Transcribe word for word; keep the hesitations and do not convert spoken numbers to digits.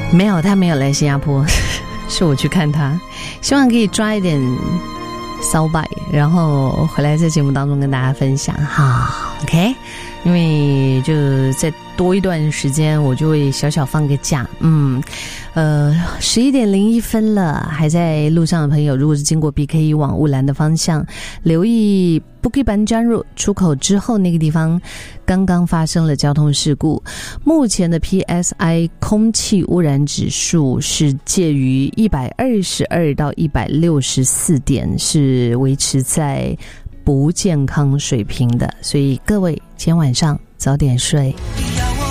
没有，他没有来新加坡，是我去看他，希望可以抓一点骚拜，然后回来在节目当中跟大家分享哈 ，OK？ 因为就再多一段时间，我就会小小放个假，嗯，呃，十一点零一分了，还在路上的朋友，如果是经过 B K 往乌兰的方向，留意 Bukit Panjang 出口之后那个地方刚刚发生了交通事故，目前的 P S I 空气污染指数是介于一百二十二到一百六十四点，是维持在不健康水平的，所以各位今天晚上早点睡。